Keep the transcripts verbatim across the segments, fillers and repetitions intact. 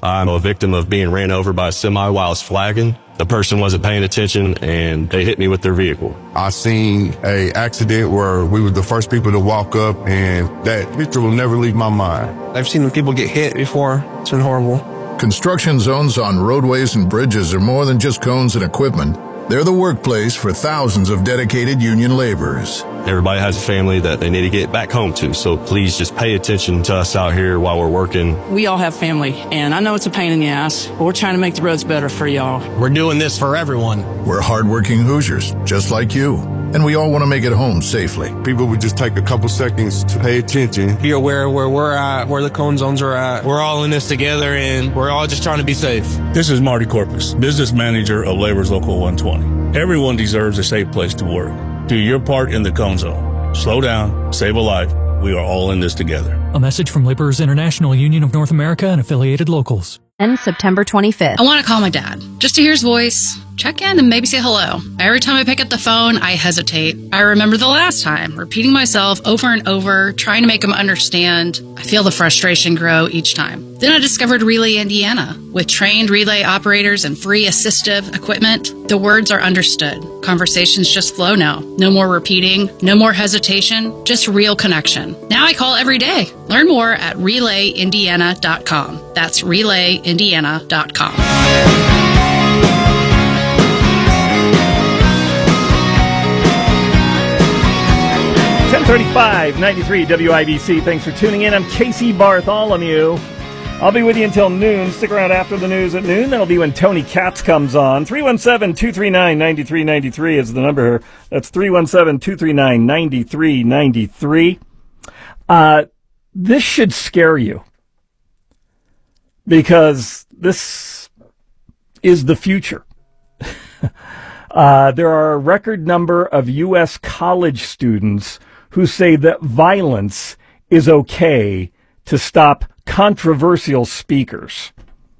I'm a victim of being ran over by a semi while I was flagging. The person wasn't paying attention and they hit me with their vehicle. I seen a accident where we were the first people to walk up, and that picture will never leave my mind. I've seen people get hit before. It's been horrible. Construction zones on roadways and bridges are more than just cones and equipment. They're the workplace for thousands of dedicated union laborers. Everybody has a family that they need to get back home to, so please just pay attention to us out here while we're working. We all have family, and I know it's a pain in the ass, but we're trying to make the roads better for y'all. We're doing this for everyone. We're hardworking Hoosiers, just like you, and we all want to make it home safely. People would just take a couple seconds to pay attention. Be aware where we're at, where the cone zones are at. We're all in this together, and we're all just trying to be safe. This is Marty Corpus, business manager of Labor's Local one twenty. Everyone deserves a safe place to work. Do your part in the cone zone. Slow down, save a life. We are all in this together. A message from Laborers International Union of North America and affiliated locals. And September twenty-fifth. I want to call my dad, just to hear his voice, check in, and maybe say hello. Every time I pick up the phone, I hesitate. I remember the last time, repeating myself over and over, trying to make him understand. I feel the frustration grow each time. Then I discovered Relay Indiana. With trained relay operators and free assistive equipment, the words are understood. Conversations just flow now. No more repeating, no more hesitation, just real connection. Now I call every day. Learn more at relay indiana dot com. That's relay indiana dot com. ten thirty-five, ninety-three W I B C. Thanks for tuning in. I'm Casey Bartholomew. I'll be with you until noon. Stick around after the news at noon. That'll be when Tony Katz comes on. three one seven, two three nine, nine three nine three is the number here. That's three one seven, two three nine, nine three nine three. Uh, this should scare you, because this is the future. uh, there are a record number of U S college students who say that violence is okay to stop controversial speakers.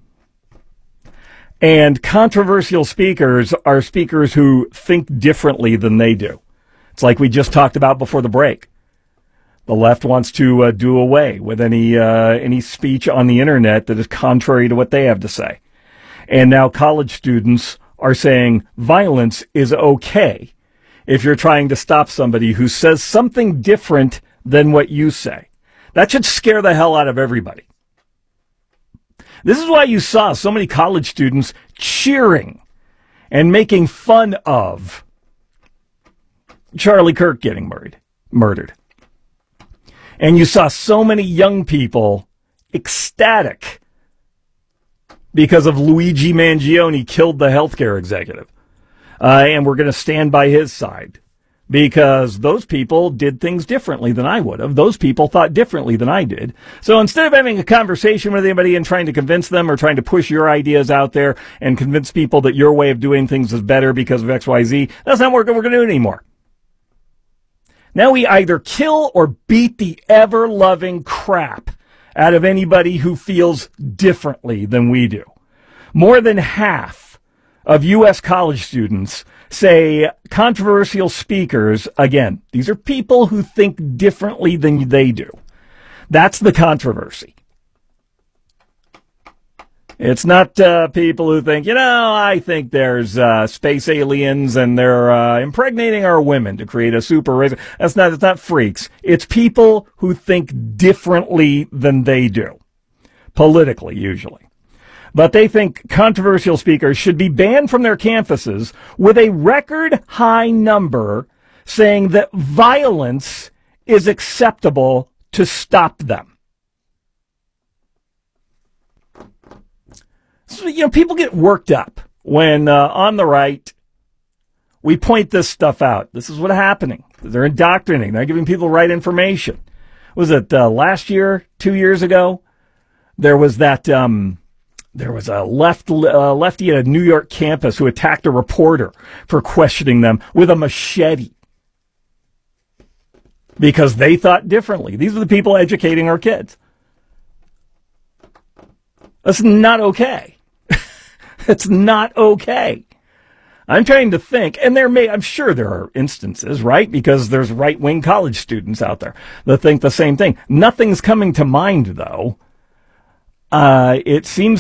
And controversial speakers are speakers who think differently than they do. It's like we just talked about before the break. The left wants to uh, do away with any uh, any speech on the internet that is contrary to what they have to say. And now college students are saying violence is okay if you're trying to stop somebody who says something different than what you say. That should scare the hell out of everybody. This is why you saw so many college students cheering and making fun of Charlie Kirk getting murdered. murdered. And you saw so many young people ecstatic because of Luigi Mangione killed the healthcare executive. Uh, and we're going to stand by his side, because those people did things differently than I would have. Those people thought differently than I did. So instead of having a conversation with anybody and trying to convince them or trying to push your ideas out there and convince people that your way of doing things is better because of X Y Z, that's not what we're going to do anymore. Now we either kill or beat the ever-loving crap out of anybody who feels differently than we do. More than half of U S college students say controversial speakers, again, these are people who think differently than they do. That's the controversy. It's not uh, people who think, you know, I think there's uh, space aliens and they're uh, impregnating our women to create a super race. That's not, it's not freaks. It's people who think differently than they do, politically usually. But they think controversial speakers should be banned from their campuses, with a record high number saying that violence is acceptable to stop them. So, you know, people get worked up when uh, on the right we point this stuff out. This is what's happening. They're indoctrinating. They're giving people the right information. Was it uh, last year, two years ago? There was that... Um, There was a left uh, lefty at a New York campus who attacked a reporter for questioning them with a machete because they thought differently. These are the people educating our kids. That's not okay. It's not okay. I'm trying to think, and there may, I'm sure there are instances, right? Because there's right-wing college students out there that think the same thing. Nothing's coming to mind, though. Uh, it seems